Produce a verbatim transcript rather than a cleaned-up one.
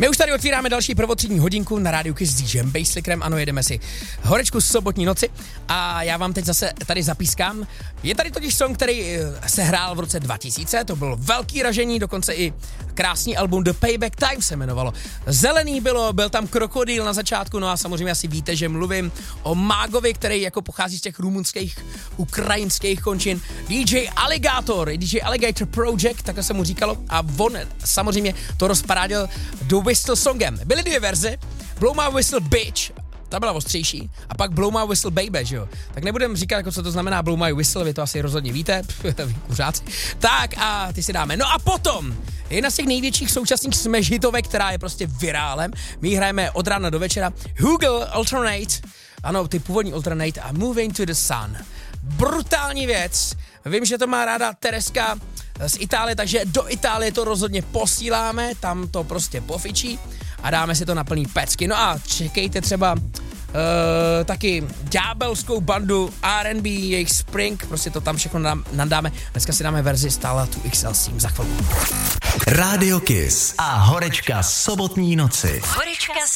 My už tady otvíráme další prvotřídní hodinku na rádiu Kiss s DJem Basslickerem. Ano, jedeme si horečku z sobotní noci a já vám teď zase tady zapískám. Je tady totiž song, který se hrál v roce dva tisíce, to bylo velký ražení, dokonce i krásný album The Payback Time se jmenovalo. Zelený bylo, byl tam krokodýl na začátku, no a samozřejmě asi víte, že mluvím o mágovi, který jako pochází z těch rumunských, ukrajinských končin. D J Alligator, D J Alligator Project, takhle se mu říkalo, a on samozřejmě to rozparádil do Whistle songem. Byly dvě verze, Blow My Whistle Bitch, ta byla ostřejší, a pak Blow My Whistle Baby, že jo. Tak nebudem říkat, jako co to znamená Blow My Whistle, vy to asi rozhodně víte, vy kuřáci. Tak a ty si dáme. No a potom, jedna z těch největších současných smash hitovek, která je prostě virálem, my ji hrajeme od rána do večera, Google Alternate, ano, ty původní Alternate a Moving to the Sun. Brutální věc, vím, že to má ráda Tereska z Itálie, takže do Itálie to rozhodně posíláme, tam to prostě pofičí a dáme si to na plný pecky. No a čekejte třeba uh, taky ďábelskou bandu R and B, jejich Spring, prostě to tam všechno nadáme. Dneska si dáme verzi stála tu X L s tím za chvilku. Radio Kiss a horečka sobotní noci. Horečka